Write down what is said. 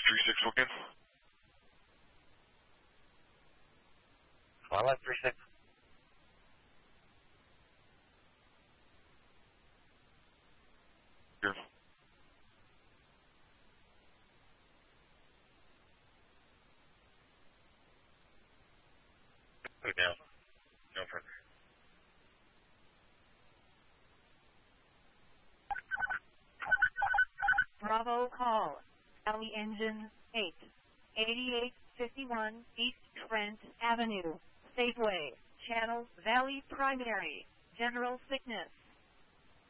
36 again. Wildlife 36. Here. Put it down. No further. Bravo call. Valley Engine 8. 8851 East Trent Avenue. Safeway. Channel Valley Primary. General Sickness.